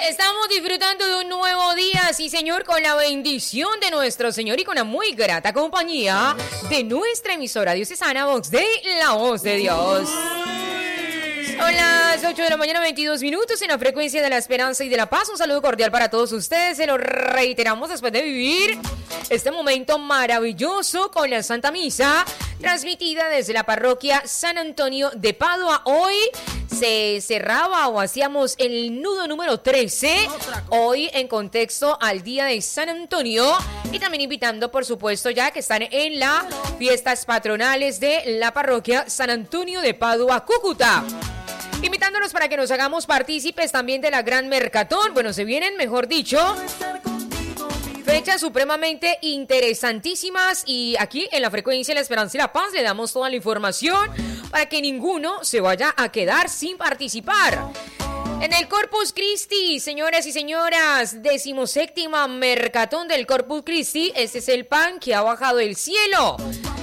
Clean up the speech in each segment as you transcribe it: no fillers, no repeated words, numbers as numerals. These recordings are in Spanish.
Estamos disfrutando de un nuevo día, sí señor, con la bendición de nuestro Señor y con la muy grata compañía de nuestra emisora diocesana Vox Day, la voz de Dios. Son las 8 de la mañana, 22 minutos en la frecuencia de la esperanza y de la paz. Un saludo cordial para todos ustedes. Se lo reiteramos después de vivir este momento maravilloso con la Santa Misa, transmitida desde la parroquia San Antonio de Padua. Hoy se cerraba o hacíamos el nudo número 13, hoy en contexto al Día de San Antonio, y también invitando, por supuesto, ya que están en las fiestas patronales de la parroquia San Antonio de Padua, Cúcuta. Invitándonos para que nos hagamos partícipes también de la Gran Mercatón. Bueno, se vienen, mejor dicho, fechas supremamente interesantísimas, y aquí en la frecuencia de la esperanza y la paz le damos toda la información para que ninguno se vaya a quedar sin participar. En el Corpus Christi, señoras y señoras, 17ª Mercatón del Corpus Christi. Este es el pan que ha bajado del cielo.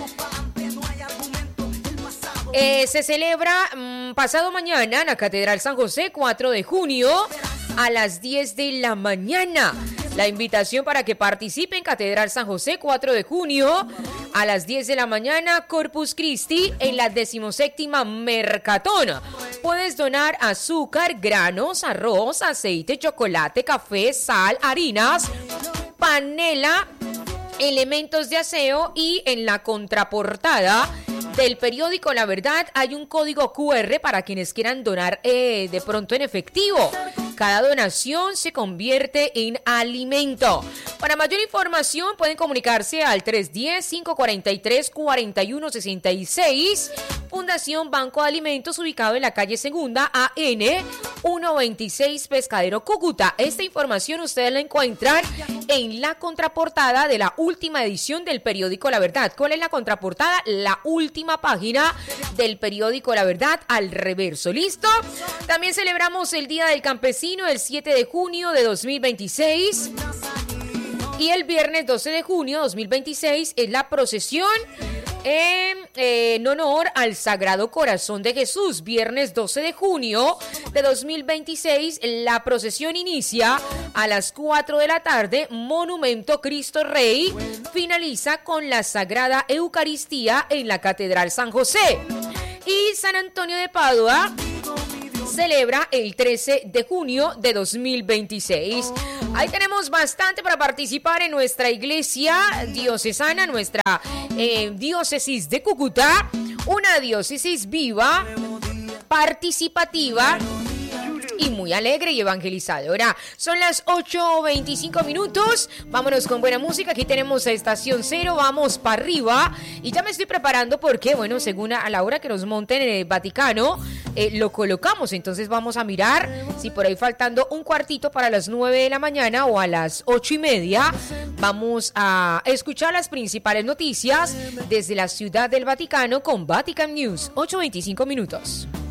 Se celebra pasado mañana en la Catedral San José, 4 de junio, a las 10 de la mañana. La invitación para que participen en Catedral San José, 4 de junio, a las 10 de la mañana, Corpus Christi, en la 17ª Mercatón. Puedes donar azúcar, granos, arroz, aceite, chocolate, café, sal, harinas, panela, elementos de aseo, y en la contraportada del periódico La Verdad hay un código QR para quienes quieran donar de pronto en efectivo. Cada donación se convierte en alimento. Para mayor información pueden comunicarse al 310-543-4166. Fundación Banco de Alimentos, ubicado en la calle Segunda AN 126, Pescadero, Cúcuta. Esta información ustedes la encuentran en la contraportada de la última edición del periódico La Verdad. ¿Cuál es la contraportada? La última página del periódico La Verdad, al reverso. ¿Listo? También celebramos el Día del Campesino el 7 de junio de 2026. Y el viernes 12 de junio de 2026 es la procesión en honor al Sagrado Corazón de Jesús. Viernes 12 de junio de 2026, la procesión inicia a las 4 de la tarde, Monumento Cristo Rey, finaliza con la Sagrada Eucaristía en la Catedral San José. Y San Antonio de Padua celebra el 13 de junio de 2026. Ahí tenemos bastante para participar en nuestra iglesia diocesana, nuestra diócesis de Cúcuta, una diócesis viva, participativa y muy alegre y evangelizadora. Son las 8:25 minutos. Vámonos con buena música. Aquí tenemos a Estación Cero. Vamos para arriba. Y ya me estoy preparando porque, bueno, según a la hora que nos monten en el Vaticano, lo colocamos. Entonces vamos a mirar si por ahí faltando un cuartito para las 9 de la mañana o a las 8:30, vamos a escuchar las principales noticias desde la Ciudad del Vaticano con Vatican News. 8:25 minutos.